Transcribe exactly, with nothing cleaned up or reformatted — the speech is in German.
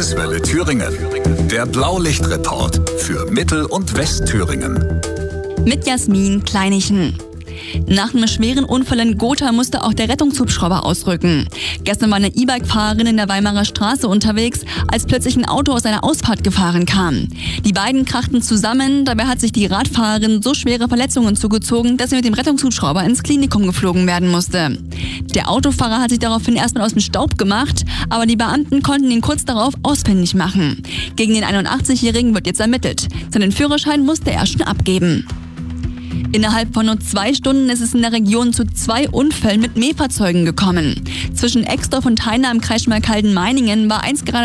Landeswelle Thüringen. Der Blaulichtreport für Mittel- und Westthüringen. Mit Jasmin Kleinichen. Nach einem schweren Unfall in Gotha musste auch der Rettungshubschrauber ausrücken. Gestern war eine E-Bike-Fahrerin in der Weimarer Straße unterwegs, als plötzlich ein Auto aus einer Ausfahrt gefahren kam. Die beiden krachten zusammen, dabei hat sich die Radfahrerin so schwere Verletzungen zugezogen, dass sie mit dem Rettungshubschrauber ins Klinikum geflogen werden musste. Der Autofahrer hat sich daraufhin erstmal aus dem Staub gemacht, aber die Beamten konnten ihn kurz darauf ausfindig machen. Gegen den einundachtzigjährigen wird jetzt ermittelt. Seinen Führerschein musste er schon abgeben. Innerhalb von nur zwei Stunden ist es in der Region zu zwei Unfällen mit Mähfahrzeugen gekommen. Zwischen Exdorf und Heine am Kreis Schmalkalden-Meiningen war eins gerade